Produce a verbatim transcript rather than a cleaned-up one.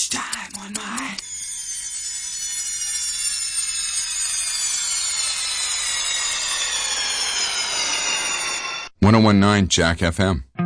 Lunchtime on my... ten nineteen Jack F M.